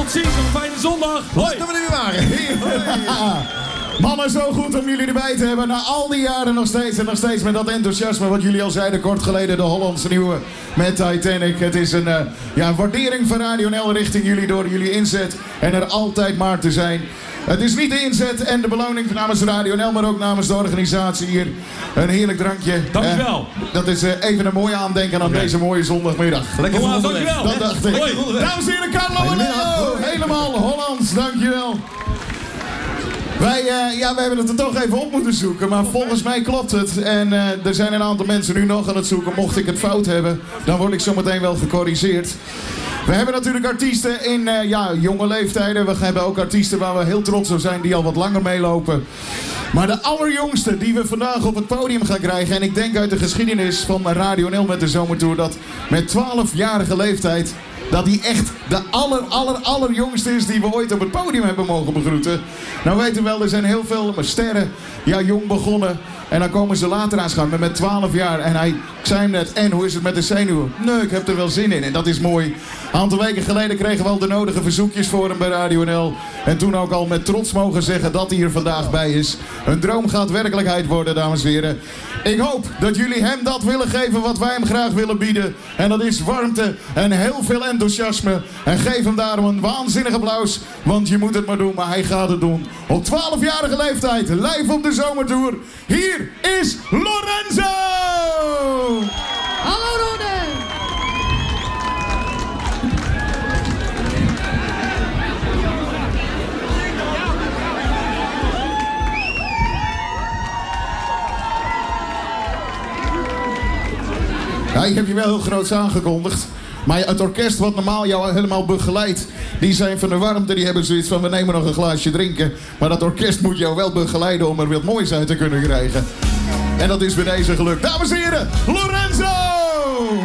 tot ziens. Een fijne zondag. Hoi. Dat we er weer waren. Mannen, zo goed om jullie erbij te hebben. Na al die jaren nog steeds en nog steeds met dat enthousiasme wat jullie al zeiden kort geleden. De Hollandse nieuwe met Titanic. Het is een waardering van Radio NL richting jullie door jullie inzet. En er altijd maar te zijn. Het is niet de inzet en de beloning namens Radio NL, maar ook namens de organisatie hier. Een heerlijk drankje. Dankjewel. Dat is even een mooie aandenken aan deze mooie zondagmiddag. Lekker vol dankjewel. Dat dacht ik. Hoi. Dames en heren, Carlo en Leo. Helemaal Hollands, dankjewel. Wij hebben het er toch even op moeten zoeken, maar volgens mij klopt het. En er zijn een aantal mensen nu nog aan het zoeken. Mocht ik het fout hebben, dan word ik zometeen wel gecorrigeerd. We hebben natuurlijk artiesten in jonge leeftijden. We hebben ook artiesten waar we heel trots op zijn die al wat langer meelopen. Maar de allerjongste die we vandaag op het podium gaan krijgen, en ik denk uit de geschiedenis van Radio NL met de Zomertour, dat met 12-jarige leeftijd dat hij echt de allerjongste is die we ooit op het podium hebben mogen begroeten. Nou weten we wel, er zijn heel veel sterren jong begonnen. En dan komen ze later aanschouwen met 12 jaar. En hij zei net, en hoe is het met de zenuwen? Nee, ik heb er wel zin in. En dat is mooi. Een aantal weken geleden kregen we al de nodige verzoekjes voor hem bij Radio NL. En toen ook al met trots mogen zeggen dat hij er vandaag bij is. Een droom gaat werkelijkheid worden, dames en heren. Ik hoop dat jullie hem dat willen geven wat wij hem graag willen bieden. En dat is warmte en heel veel enthousiasme. En geef hem daarom een waanzinnig applaus. Want je moet het maar doen, maar hij gaat het doen. Op 12-jarige leeftijd, live op de Zomertour. Hier is Lorenzo! Hallo Rode! Ja, ik heb je wel heel groots aangekondigd. Maar het orkest wat normaal jou helemaal begeleidt, die zijn van de warmte, die hebben zoiets van we nemen nog een glaasje drinken. Maar dat orkest moet jou wel begeleiden om er wat moois uit te kunnen krijgen. En dat is bij deze gelukt. Dames en heren, Lorenzo!